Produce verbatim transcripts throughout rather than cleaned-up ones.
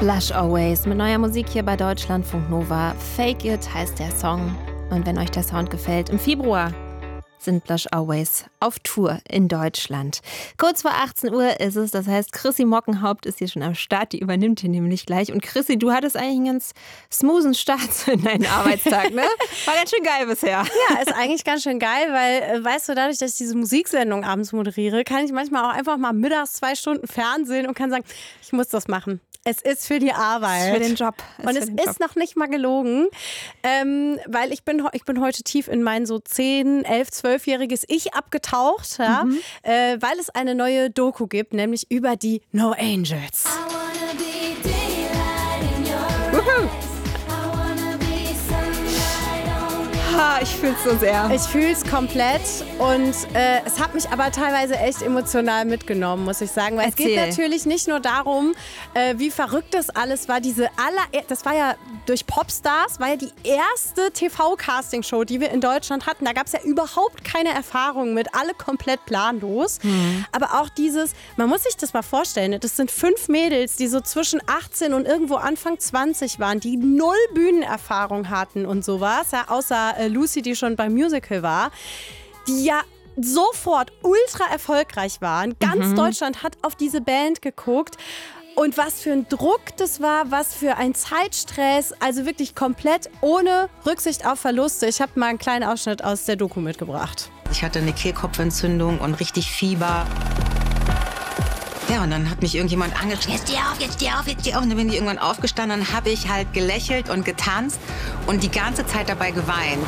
Blush Always mit neuer Musik hier bei Deutschlandfunk Nova. Fake It heißt der Song. Und wenn euch der Sound gefällt, im Februar sind Blush Always auf Tour in Deutschland. Kurz vor achtzehn Uhr ist es, das heißt, Chrissy Mockenhaupt ist hier schon am Start, die übernimmt hier nämlich gleich. Und Chrissy, du hattest eigentlich einen ganz smoothen Start in deinen Arbeitstag, ne? War ganz schön geil bisher. Ja, ist eigentlich ganz schön geil, weil, äh, weißt du, dadurch, dass ich diese Musiksendung abends moderiere, kann ich manchmal auch einfach mal mittags zwei Stunden Fernsehen und kann sagen, ich muss das machen. Es ist für die Arbeit. Ist für den Job. Ist und es ist Job. Noch nicht mal gelogen, ähm, weil ich bin, ich bin heute tief in mein so zehn, elf, zwölfjähriges Ich abgetaucht, ja, mhm. äh, weil es eine neue Doku gibt, nämlich über die No Angels. Ha, ich fühle es so sehr. Ich fühle es komplett und äh, es hat mich aber teilweise echt emotional mitgenommen, muss ich sagen. Weil Erzähl. Es geht natürlich nicht nur darum, äh, wie verrückt das alles war. Diese aller, das war ja durch Popstars, war ja die erste T V-Castingshow, die wir in Deutschland hatten. Da gab es ja überhaupt keine Erfahrung mit, alle komplett planlos. Mhm. Aber auch dieses, man muss sich das mal vorstellen, das sind fünf Mädels, die so zwischen achtzehn und irgendwo Anfang zwanzig waren, die null Bühnenerfahrung hatten und sowas, ja, außer äh, Lucy, die schon beim Musical war, die ja sofort ultra erfolgreich waren. Ganz mhm. Deutschland hat auf diese Band geguckt. Und was für ein Druck das war, was für ein Zeitstress, also wirklich komplett ohne Rücksicht auf Verluste. Ich habe mal einen kleinen Ausschnitt aus der Doku mitgebracht. Ich hatte eine Kehlkopfentzündung und richtig Fieber. Ja, und dann hat mich irgendjemand angeschrien, jetzt steh auf, jetzt steh auf, jetzt steh auf. Und dann bin ich irgendwann aufgestanden und habe ich halt gelächelt und getanzt und die ganze Zeit dabei geweint.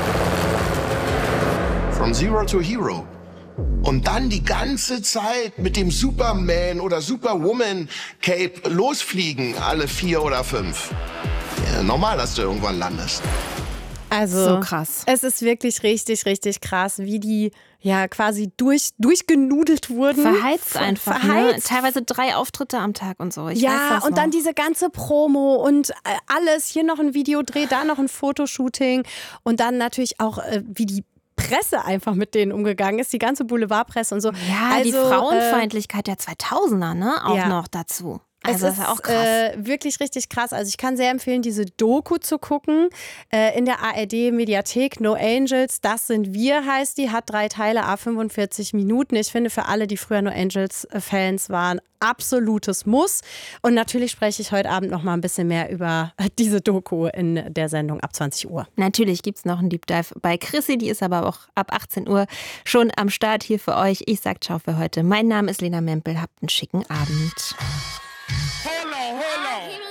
From Zero to Hero. Und dann die ganze Zeit mit dem Superman oder Superwoman Cape losfliegen, alle vier oder fünf. Ja, normal, dass du irgendwann landest. Also, so krass. Es ist wirklich richtig, richtig krass, wie die ja quasi durch, durchgenudelt wurden. Verheizt einfach, Verheizt. Ne? Teilweise drei Auftritte am Tag und so. Ich ja, weiß das und noch. Dann diese ganze Promo und äh, alles. Hier noch ein Videodreh, da noch ein Fotoshooting. Und dann natürlich auch, äh, wie die Presse einfach mit denen umgegangen ist, die ganze Boulevardpresse und so. Ja, also, die Frauenfeindlichkeit äh, der zweitausender, ne, auch ja. noch dazu. Also es ist, das ist auch krass. Äh, wirklich richtig krass. Also ich kann sehr empfehlen, diese Doku zu gucken äh, in der A R D-Mediathek. No Angels, das sind wir, heißt die, hat drei Teile, à fünfundvierzig Minuten. Ich finde, für alle, die früher No Angels-Fans waren, absolutes Muss. Und natürlich spreche ich heute Abend noch mal ein bisschen mehr über diese Doku in der Sendung ab zwanzig Uhr. Natürlich gibt es noch einen Deep Dive bei Chrissy, die ist aber auch ab achtzehn Uhr schon am Start hier für euch. Ich sag ciao für heute. Mein Name ist Lena Mempel, habt einen schicken Abend. Hold on, hold on.